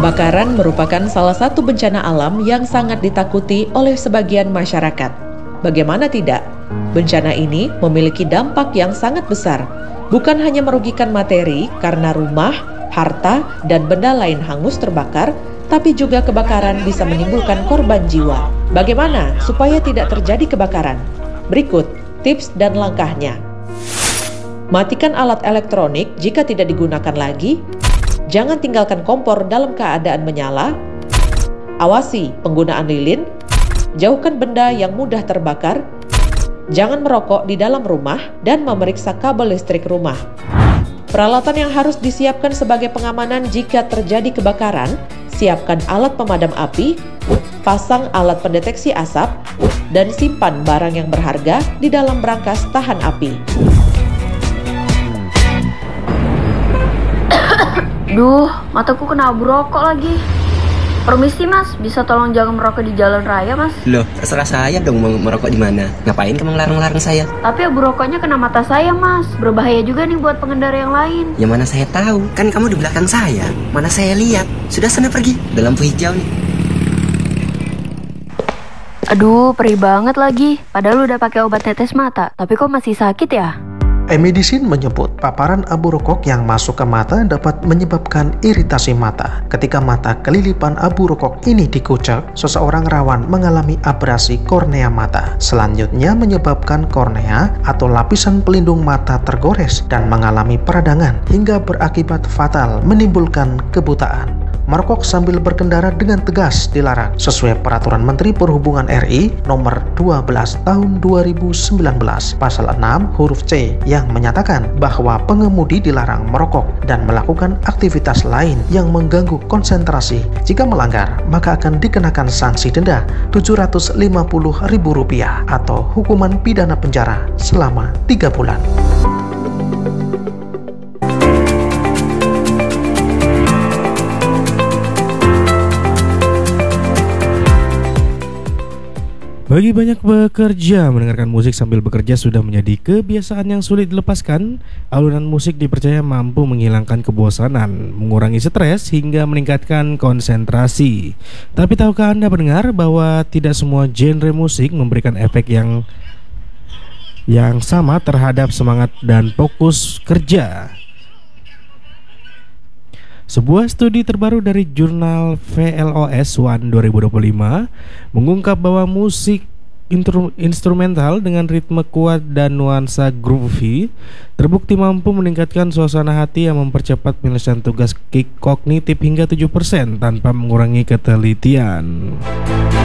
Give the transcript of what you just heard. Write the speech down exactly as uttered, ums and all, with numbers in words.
Kebakaran merupakan salah satu bencana alam yang sangat ditakuti oleh sebagian masyarakat. Bagaimana tidak? Bencana ini memiliki dampak yang sangat besar, bukan hanya merugikan materi karena rumah, harta, dan benda lain hangus terbakar, tapi juga kebakaran bisa menimbulkan korban jiwa. Bagaimana supaya tidak terjadi kebakaran? Berikut tips dan langkahnya. Matikan alat elektronik jika tidak digunakan lagi. Jangan tinggalkan kompor dalam keadaan menyala. Awasi penggunaan lilin. Jauhkan benda yang mudah terbakar. Jangan merokok di dalam rumah dan memeriksa kabel listrik rumah. Peralatan yang harus disiapkan sebagai pengamanan jika terjadi kebakaran: siapkan alat pemadam api, pasang alat pendeteksi asap, dan simpan barang yang berharga di dalam brankas tahan api. Duh, mataku kena abu rokok lagi. Permisi mas, bisa tolong jangan merokok di jalan raya mas? Loh, terserah saya dong mau merokok di mana. Ngapain kamu ngelarang-larang saya? Tapi abu rokoknya kena mata saya mas. Berbahaya juga nih buat pengendara yang lain. Ya mana saya tahu, kan kamu di belakang saya. Mana saya lihat. Sudah sana pergi, udah lampu hijau nih. Aduh, perih banget lagi. Padahal udah pakai obat tetes mata, tapi kok masih sakit ya? E-medicine menyebut paparan abu rokok yang masuk ke mata dapat menyebabkan iritasi mata. Ketika mata kelilipan abu rokok ini dikucek, seseorang rawan mengalami abrasi kornea mata. Selanjutnya menyebabkan kornea atau lapisan pelindung mata tergores dan mengalami peradangan hingga berakibat fatal menimbulkan kebutaan. Merokok sambil berkendara dengan tegas dilarang sesuai Peraturan Menteri Perhubungan R I Nomor dua belas Tahun dua ribu sembilan belas Pasal enam huruf C yang menyatakan bahwa pengemudi dilarang merokok dan melakukan aktivitas lain yang mengganggu konsentrasi. Jika melanggar, maka akan dikenakan sanksi denda tujuh ratus lima puluh ribu rupiah atau hukuman pidana penjara selama tiga bulan. Bagi banyak pekerja, mendengarkan musik sambil bekerja sudah menjadi kebiasaan yang sulit dilepaskan. Alunan musik dipercaya mampu menghilangkan kebosanan, mengurangi stres, hingga meningkatkan konsentrasi. Tapi tahukah Anda pendengar bahwa tidak semua genre musik memberikan efek yang yang sama terhadap semangat dan fokus kerja? Sebuah studi terbaru dari jurnal V L O S One dua ribu dua puluh lima mengungkap bahwa musik instrumental dengan ritme kuat dan nuansa groovy terbukti mampu meningkatkan suasana hati yang mempercepat penyelesaian tugas kognitif hingga tujuh persen tanpa mengurangi ketelitian.